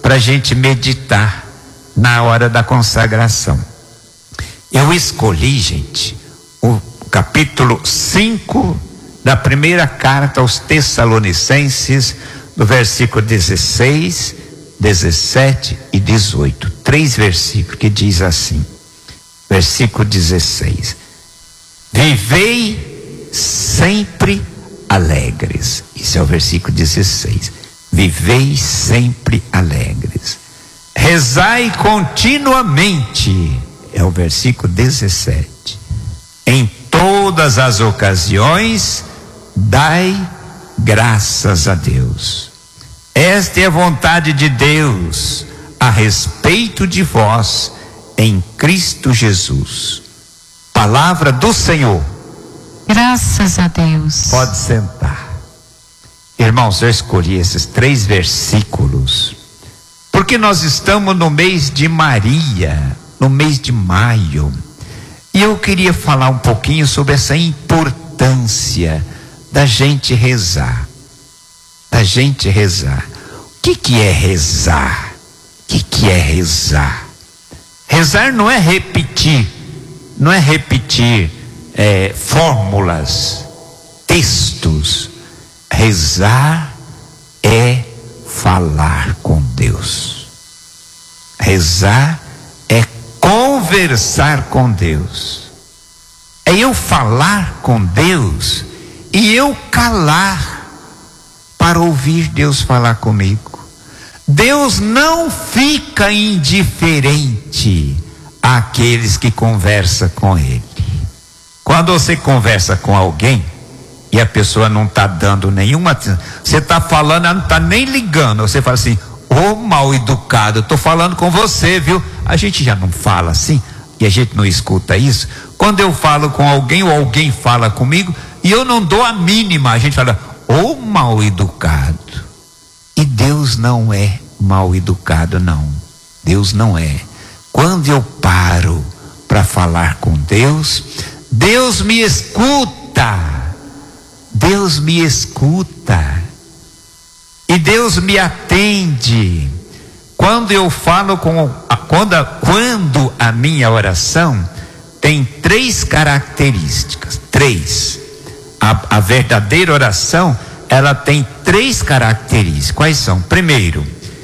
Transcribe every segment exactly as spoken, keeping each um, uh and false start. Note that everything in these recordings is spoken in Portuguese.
para a gente meditar na hora da consagração. Eu escolhi, gente, o capítulo cinco da primeira carta aos Tessalonicenses, do versículo dezesseis, dezessete e dezoito. Três versículos que diz assim. Versículo dezesseis: vivei sempre alegres. Isso é o versículo dezesseis. Vivei sempre alegres. Rezai continuamente. É o versículo dezessete. Em todas as ocasiões, dai graças a Deus. Esta é a vontade de Deus a respeito de vós em Cristo Jesus. Palavra do Senhor. Graças a Deus. Pode sentar. Irmãos, eu escolhi esses três versículos porque nós estamos no mês de Maria, no mês de maio, e eu queria falar um pouquinho sobre essa importância da gente rezar, da gente rezar. O que que é rezar? O que que é rezar? Rezar não é repetir, não é repetir é, fórmulas, textos. Rezar é falar com Deus. Rezar é conversar com Deus. É eu falar com Deus e eu calar para ouvir Deus falar comigo. Deus não fica indiferente àqueles que conversam com Ele. Quando você conversa com alguém e a pessoa não está dando nenhuma atenção, você está falando, ela não está nem ligando, você fala assim: ô mal educado, eu estou falando com você, viu? A gente já não fala assim, e a gente não escuta isso. Quando eu falo com alguém ou alguém fala comigo e eu não dou a mínima, a gente fala: ô mal educado. E Deus não é mal educado, não. Deus não é. Quando eu paro para falar com Deus, Deus me escuta. Deus me escuta. E Deus me atende. Quando eu falo com a, quando, a, quando a minha oração tem três características. Três. A, a verdadeira oração, ela tem três características. Quais são? Primeiro,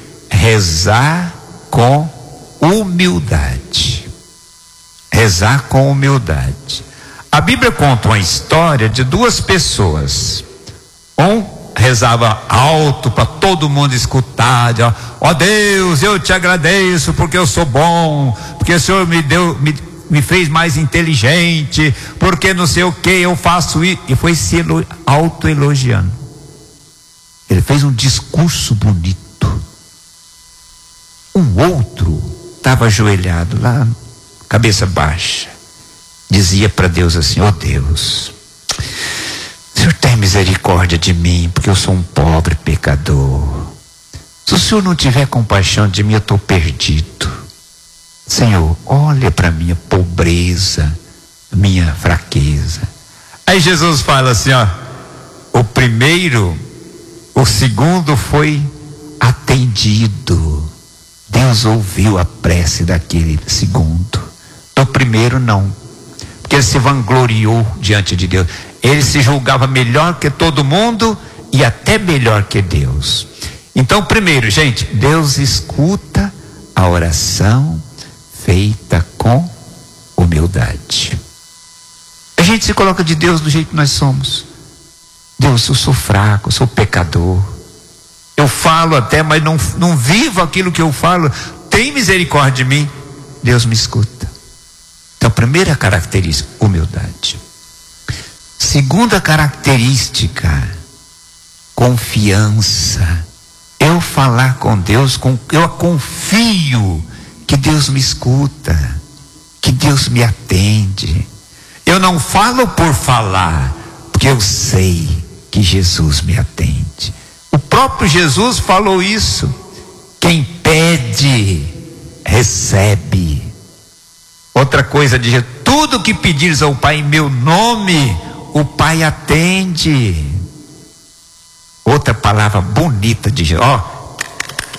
rezar com humildade. Rezar com humildade. A Bíblia conta uma história de duas pessoas. Um rezava alto para todo mundo escutar: ó Deus, eu te agradeço porque eu sou bom, porque o Senhor me deu, me, me fez mais inteligente, porque não sei o que eu faço isso. E foi se auto-elogiando. Ele fez um discurso bonito. Um outro estava ajoelhado lá, cabeça baixa, dizia para Deus assim: ó Deus, o Senhor tem misericórdia de mim, porque eu sou um pobre pecador. Se o Senhor não tiver compaixão de mim, eu estou perdido. Senhor, olha para minha pobreza, minha fraqueza. Aí Jesus fala assim: ó, o primeiro, o segundo foi atendido. Deus ouviu a prece daquele segundo. Do primeiro não, porque ele se vangloriou diante de Deus. Ele se julgava melhor que todo mundo e até melhor que Deus. Então, primeiro, gente, Deus escuta a oração feita com humildade. A gente se coloca de Deus do jeito que nós somos. Deus, eu sou fraco, eu sou pecador. Eu falo até, mas não, não vivo aquilo que eu falo. Tem misericórdia de mim. Deus me escuta. Então, primeira característica, humildade. Segunda característica, confiança. Eu falar com Deus, com, eu confio que Deus me escuta, que Deus me atende. Eu não falo por falar, porque eu sei que Jesus me atende. O próprio Jesus falou isso: quem pede, recebe. Outra coisa de Jesus: tudo que pedires ao Pai em meu nome, o Pai atende. Outra palavra bonita de Jesus: ó,